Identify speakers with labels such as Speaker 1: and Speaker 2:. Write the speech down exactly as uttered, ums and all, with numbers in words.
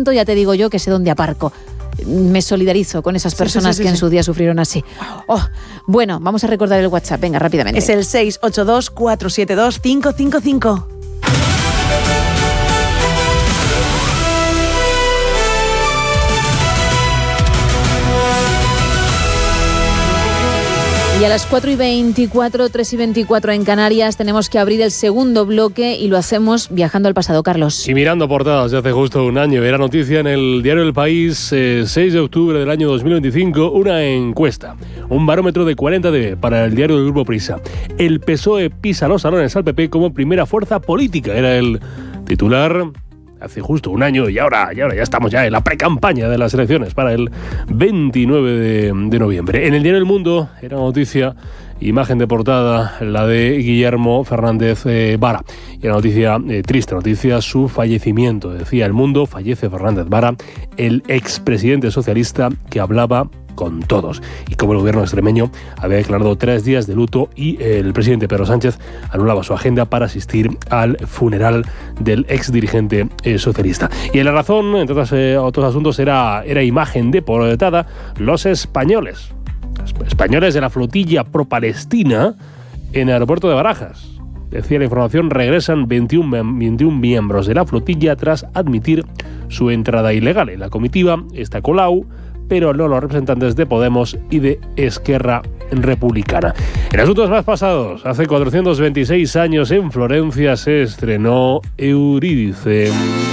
Speaker 1: tanto ya te digo yo que sé dónde aparco. Me solidarizo con esas personas sí, sí, sí, que en sí. su día sufrieron así. Oh, bueno, vamos a recordar el WhatsApp, venga, rápidamente.
Speaker 2: Es el seis ocho dos, cuatro siete dos, cinco cinco cinco.
Speaker 1: Y a las cuatro y veinticuatro, tres y veinticuatro en Canarias tenemos que abrir el segundo bloque y lo hacemos viajando al pasado, Carlos.
Speaker 3: Y mirando portadas de hace justo un año. Era noticia en el diario El País, eh, seis de octubre del año dos mil veinticinco, una encuesta, un barómetro de cuarenta D para el diario del Grupo Prisa. El P S O E pisa los salones al P P como primera fuerza política. Era el titular hace justo un año y ahora, y ahora ya estamos ya en la precampaña de las elecciones para el veintinueve de noviembre. En el diario El Mundo era noticia, imagen de portada, la de Guillermo Fernández eh, Vara. Y era noticia, eh, triste noticia, su fallecimiento. Decía El Mundo, fallece Fernández Vara, el expresidente socialista que hablaba con todos. Y como el gobierno extremeño había declarado tres días de luto y el presidente Pedro Sánchez anulaba su agenda para asistir al funeral del ex dirigente eh, socialista. Y en La Razón, entre otros, eh, otros asuntos, era, era imagen de portada, los españoles, españoles de la flotilla pro-palestina en el aeropuerto de Barajas. Decía la información, regresan veintiún, veintiún miembros de la flotilla tras admitir su entrada ilegal. En la comitiva está Colau, pero no los representantes de Podemos y de Esquerra Republicana. En asuntos más pasados, hace cuatrocientos veintiséis años en Florencia se estrenó Eurídice.